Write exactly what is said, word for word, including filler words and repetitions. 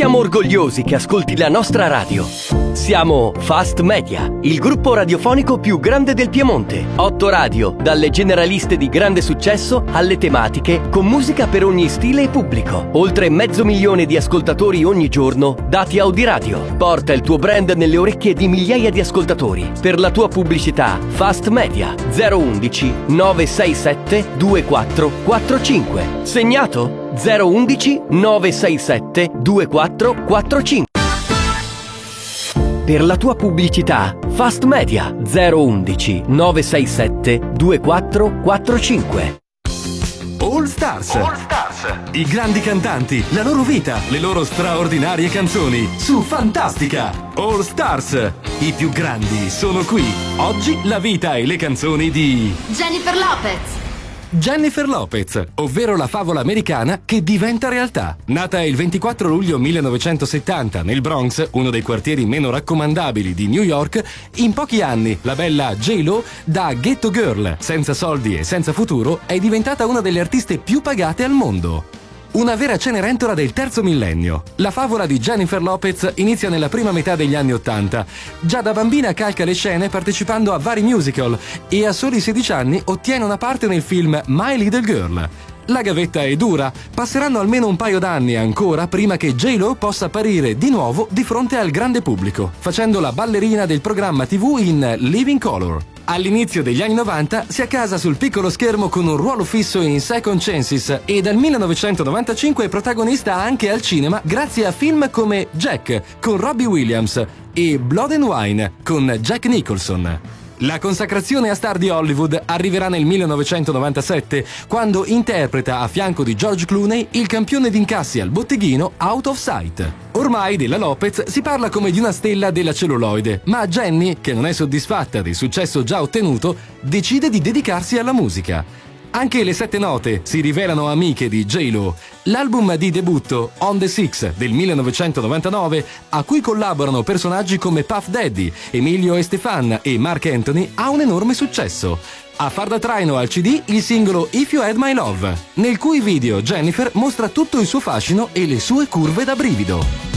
Siamo orgogliosi che ascolti la nostra radio. Siamo Fast Media, il gruppo radiofonico più grande del Piemonte. Otto radio, dalle generaliste di grande successo alle tematiche, con musica per ogni stile e pubblico. Oltre mezzo milione di ascoltatori ogni giorno, dati Audiradio. Porta il tuo brand nelle orecchie di migliaia di ascoltatori. Per la tua pubblicità, Fast Media zero uno uno nove sei sette due quattro quattro cinque. Segnato? zero uno uno nove sei sette due quattro quattro cinque. Per la tua pubblicità, Fast Media zero uno uno nove sei sette due quattro quattro cinque. All Stars. All Stars. I grandi cantanti, la loro vita, le loro straordinarie canzoni su Fantastica. All Stars. I più grandi sono qui. Oggi la vita e le canzoni di Jennifer Lopez. Jennifer Lopez, ovvero la favola americana che diventa realtà. Nata il ventiquattro luglio millenovecentosettanta nel Bronx, uno dei quartieri meno raccomandabili di New York, in pochi anni la bella J-Lo, da ghetto girl, senza soldi e senza futuro, è diventata una delle artiste più pagate al mondo. Una vera Cenerentola del terzo millennio. La favola di Jennifer Lopez inizia nella prima metà degli anni Ottanta. Già da bambina calca le scene partecipando a vari musical e a soli sedici anni ottiene una parte nel film My Little Girl. La gavetta è dura, passeranno almeno un paio d'anni ancora prima che J-Lo possa apparire di nuovo di fronte al grande pubblico, facendo la ballerina del programma tivù in Living Color. All'inizio degli anni novanta si accasa sul piccolo schermo con un ruolo fisso in Second Chances e dal millenovecentonovantacinque è protagonista anche al cinema grazie a film come Jack con Robbie Williams e Blood and Wine con Jack Nicholson. La consacrazione a star di Hollywood arriverà nel millenovecentonovantasette, quando interpreta a fianco di George Clooney il campione d'incassi al botteghino Out of Sight. Ormai della Lopez si parla come di una stella della celluloide, ma Jenny, che non è soddisfatta del successo già ottenuto, decide di dedicarsi alla musica. Anche le Sette Note si rivelano amiche di J-Lo. L'album di debutto On the Six del millenovecentonovantanove, a cui collaborano personaggi come Puff Daddy, Emilio Estefan e Marc Anthony, ha un enorme successo. A far da traino al C D il singolo If You Had My Love, nel cui video Jennifer mostra tutto il suo fascino e le sue curve da brivido.